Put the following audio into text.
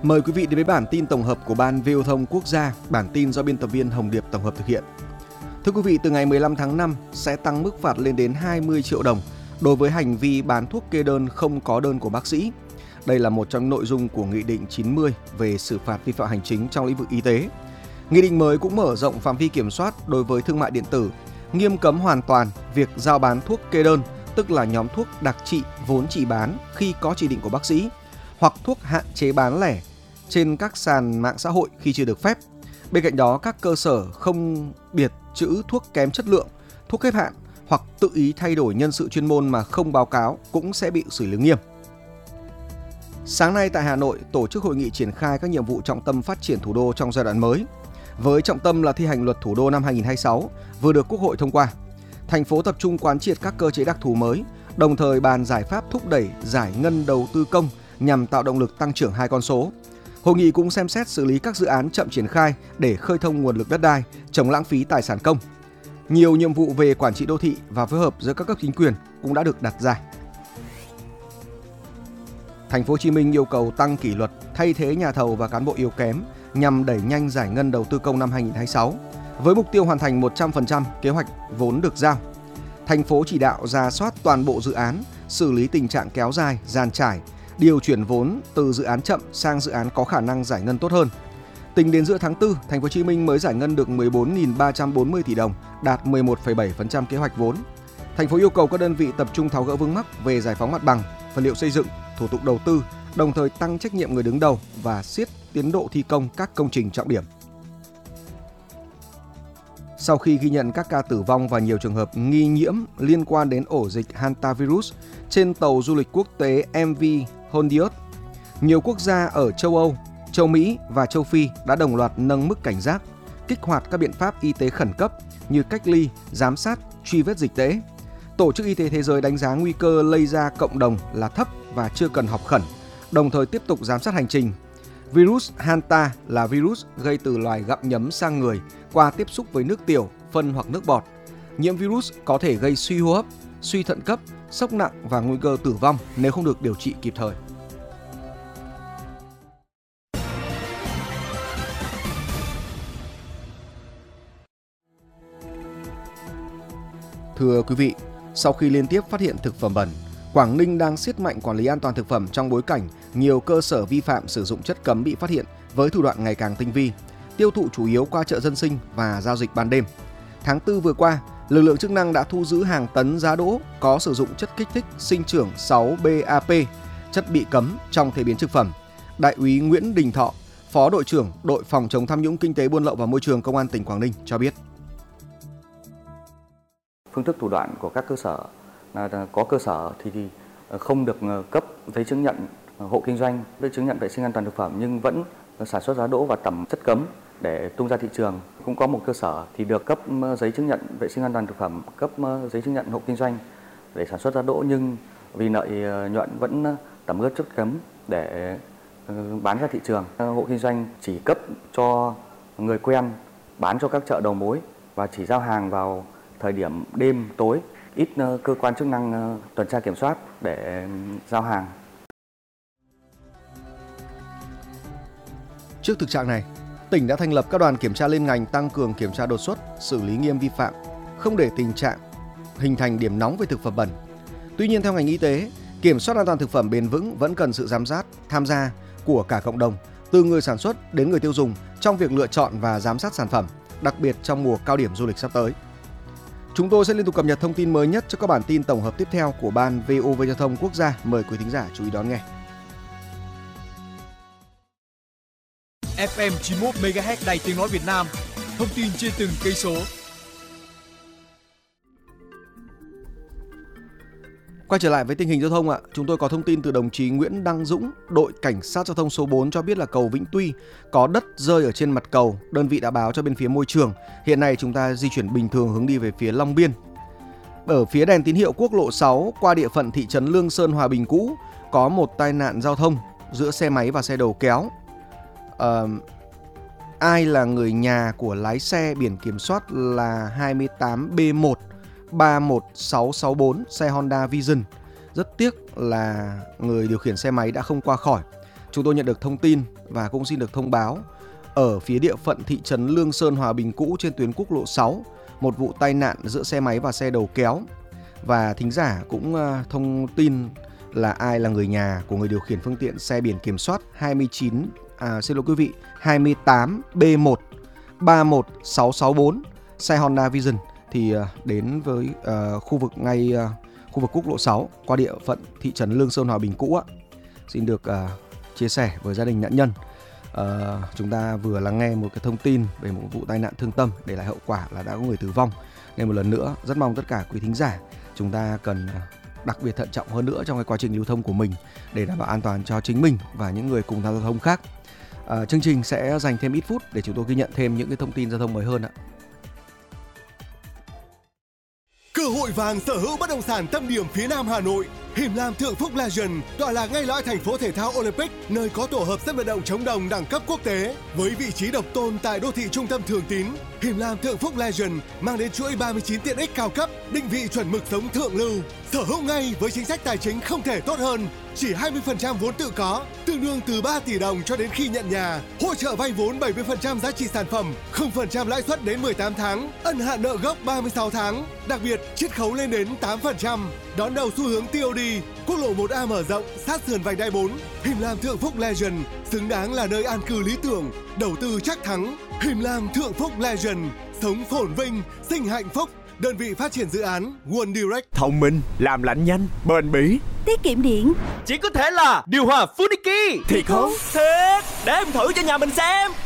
Mời quý vị đến với bản tin tổng hợp của Ban VO Thông Quốc gia, bản tin do biên tập viên Hồng Điệp tổng hợp thực hiện. Thưa quý vị, từ ngày 15 tháng 5 sẽ tăng mức phạt lên đến 20 triệu đồng đối với hành vi bán thuốc kê đơn không có đơn của bác sĩ. Đây là một trong nội dung của Nghị định 90 về xử phạt vi phạm hành chính trong lĩnh vực y tế. Nghị định mới cũng mở rộng phạm vi kiểm soát đối với thương mại điện tử, nghiêm cấm hoàn toàn việc giao bán thuốc kê đơn, tức là nhóm thuốc đặc trị vốn chỉ bán khi có chỉ định của bác sĩ, hoặc thuốc hạn chế bán lẻ trên các sàn mạng xã hội khi chưa được phép. Bên cạnh đó, các cơ sở không biệt trữ thuốc kém chất lượng, thuốc hết hạn hoặc tự ý thay đổi nhân sự chuyên môn mà không báo cáo cũng sẽ bị xử lý nghiêm. Sáng nay tại Hà Nội, tổ chức hội nghị triển khai các nhiệm vụ trọng tâm phát triển thủ đô trong giai đoạn mới. Với trọng tâm là thi hành luật thủ đô năm 2026 vừa được Quốc hội thông qua. Thành phố tập trung quán triệt các cơ chế đặc thù mới, đồng thời bàn giải pháp thúc đẩy giải ngân đầu tư công nhằm tạo động lực tăng trưởng hai con số. Hội nghị cũng xem xét xử lý các dự án chậm triển khai để khơi thông nguồn lực đất đai, chống lãng phí tài sản công. Nhiều nhiệm vụ về quản trị đô thị và phối hợp giữa các cấp chính quyền cũng đã được đặt ra. Thành phố Hồ Chí Minh yêu cầu tăng kỷ luật, thay thế nhà thầu và cán bộ yếu kém nhằm đẩy nhanh giải ngân đầu tư công năm 2026 với mục tiêu hoàn thành 100% kế hoạch vốn được giao. Thành phố chỉ đạo rà soát toàn bộ dự án, xử lý tình trạng kéo dài, dàn trải, điều chuyển vốn từ dự án chậm sang dự án có khả năng giải ngân tốt hơn. Tính đến giữa tháng 4, Thành phố Hồ Chí Minh mới giải ngân được 14.340 tỷ đồng, đạt 11,7% kế hoạch vốn. Thành phố yêu cầu các đơn vị tập trung tháo gỡ vướng mắc về giải phóng mặt bằng, vật liệu xây dựng, thủ tục đầu tư, đồng thời tăng trách nhiệm người đứng đầu và siết tiến độ thi công các công trình trọng điểm. Sau khi ghi nhận các ca tử vong và nhiều trường hợp nghi nhiễm liên quan đến ổ dịch hantavirus trên tàu du lịch quốc tế MV Hondios, nhiều quốc gia ở châu Âu, châu Mỹ và châu Phi đã đồng loạt nâng mức cảnh giác, kích hoạt các biện pháp y tế khẩn cấp như cách ly, giám sát, truy vết dịch tễ. Tổ chức Y tế Thế giới đánh giá nguy cơ lây ra cộng đồng là thấp và chưa cần họp khẩn, đồng thời tiếp tục giám sát hành trình. Virus Hanta là virus gây từ loài gặm nhấm sang người qua tiếp xúc với nước tiểu, phân hoặc nước bọt. Nhiễm virus có thể gây suy hô hấp, suy thận cấp, sốc nặng và nguy cơ tử vong nếu không được điều trị kịp thời. Thưa quý vị, sau khi liên tiếp phát hiện thực phẩm bẩn, Quảng Ninh đang siết mạnh quản lý an toàn thực phẩm trong bối cảnh nhiều cơ sở vi phạm sử dụng chất cấm bị phát hiện với thủ đoạn ngày càng tinh vi, tiêu thụ chủ yếu qua chợ dân sinh và giao dịch ban đêm. Tháng 4 vừa qua, lực lượng chức năng đã thu giữ hàng tấn giá đỗ có sử dụng chất kích thích sinh trưởng 6-BAP, chất bị cấm trong chế biến thực phẩm. Đại úy Nguyễn Đình Thọ, Phó đội trưởng đội phòng chống tham nhũng kinh tế buôn lậu và môi trường Công an tỉnh Quảng Ninh cho biết. Phương thức thủ đoạn của các cơ sở là có cơ sở thì không được cấp giấy chứng nhận hộ kinh doanh, giấy chứng nhận vệ sinh an toàn thực phẩm nhưng vẫn sản xuất giá đỗ và tẩm chất cấm để tung ra thị trường. Cũng có một cơ sở thì được cấp giấy chứng nhận vệ sinh an toàn thực phẩm, cấp giấy chứng nhận hộ kinh doanh để sản xuất giá đỗ nhưng vì lợi nhuận vẫn tẩm ướp chất cấm để bán ra thị trường. Hộ kinh doanh chỉ cấp cho người quen, bán cho các chợ đầu mối và chỉ giao hàng vào thời điểm đêm tối, ít cơ quan chức năng tuần tra kiểm soát để giao hàng. Trước thực trạng này, tỉnh đã thành lập các đoàn kiểm tra liên ngành tăng cường kiểm tra đột xuất, xử lý nghiêm vi phạm, không để tình trạng hình thành điểm nóng về thực phẩm bẩn. Tuy nhiên theo ngành y tế, kiểm soát an toàn thực phẩm bền vững vẫn cần sự giám sát, tham gia của cả cộng đồng, từ người sản xuất đến người tiêu dùng trong việc lựa chọn và giám sát sản phẩm, đặc biệt trong mùa cao điểm du lịch sắp tới. Chúng tôi sẽ liên tục cập nhật thông tin mới nhất cho các bản tin tổng hợp tiếp theo của Ban VOV Giao thông Quốc gia. Mời quý thính giả chú ý đón nghe. FM 91 MHz Đài Tiếng nói Việt Nam. Thông tin trên từng cây số. Quay trở lại với tình hình giao thông ạ, chúng tôi có thông tin từ đồng chí Nguyễn Đăng Dũng, đội cảnh sát giao thông số 4 cho biết là cầu Vĩnh Tuy có đất rơi ở trên mặt cầu. Đơn vị đã báo cho bên phía môi trường. Hiện nay chúng ta di chuyển bình thường hướng đi về phía Long Biên. Ở phía đèn tín hiệu quốc lộ 6 qua địa phận thị trấn Lương Sơn Hòa Bình cũ có một tai nạn giao thông giữa xe máy và xe đầu kéo. Ai là người nhà của lái xe biển kiểm soát là 28B1 31664 xe Honda Vision. Rất tiếc là người điều khiển xe máy đã không qua khỏi. chúng tôi nhận được thông tin và cũng xin được thông báo ở phía địa phận thị trấn Lương Sơn Hòa Bình cũ trên tuyến quốc lộ 6, một vụ tai nạn giữa xe máy và xe đầu kéo. Và thính giả cũng thông tin là ai là người nhà của người điều khiển phương tiện xe biển kiểm soát 28B1 31664 xe Honda Vision thì đến với khu vực quốc lộ 6 qua địa phận thị trấn Lương Sơn Hòa Bình cũ. Xin được chia sẻ với gia đình nạn nhân. Chúng ta vừa lắng nghe một cái thông tin về một vụ tai nạn thương tâm để lại hậu quả là đã có người tử vong. Nên một lần nữa rất mong tất cả quý thính giả chúng ta cần đặc biệt thận trọng hơn nữa trong cái quá trình lưu thông của mình để đảm bảo an toàn cho chính mình và những người cùng tham gia giao thông khác. Chương trình sẽ dành thêm ít phút để chúng tôi ghi nhận thêm những cái thông tin giao thông mới hơn ạ. Cơ hội vàng sở hữu bất động sản tâm điểm phía Nam Hà Nội. Him Lam Thượng Phúc Legend tọa lạc ngay lõi thành phố thể thao Olympic, nơi có tổ hợp sân vận động chống đồng đẳng cấp quốc tế. Với vị trí độc tôn tại đô thị trung tâm Thường Tín, Him Lam Thượng Phúc Legend mang đến chuỗi 39 tiện ích cao cấp, định vị chuẩn mực sống thượng lưu. Sở hữu ngay với chính sách tài chính không thể tốt hơn, chỉ 20% vốn tự có, tương đương từ 3 tỷ đồng cho đến khi nhận nhà. Hỗ trợ vay vốn 70% giá trị sản phẩm, 0% lãi suất đến 18 tháng, ân hạn nợ gốc 36 tháng. Đặc biệt, chiết khấu lên đến 8%. Đón đầu xu hướng TOD, quốc lộ 1A mở rộng sát sườn vành đai 4. Him Lam Thượng Phúc Legend xứng đáng là nơi an cư lý tưởng, đầu tư chắc thắng. Him Lam Thượng Phúc Legend, sống phồn vinh, sinh hạnh phúc. Đơn vị phát triển dự án One Direct. Thông minh, làm lạnh nhanh, bền bỉ, tiết kiệm điện. chỉ có thể là điều hòa Funiki. Thiệt không? Thiệt, để em thử cho nhà mình xem.